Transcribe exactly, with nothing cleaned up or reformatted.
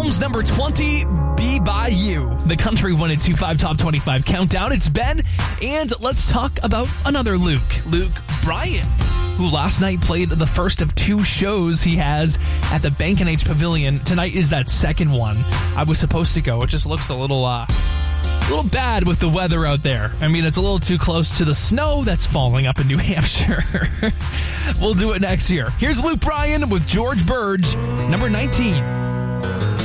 Films number twenty, Be By You. The Country one and two five Top twenty-five Countdown. It's Ben, and let's talk about another Luke. Luke Bryan, who last night played the first of two shows he has at the Bank and H Pavilion. Tonight is that second one. I was supposed to go. It just looks a little, uh, a little bad with the weather out there. I mean, it's a little too close to the snow that's falling up in New Hampshire. We'll do it next year. Here's Luke Bryan with George Burge, number nineteen.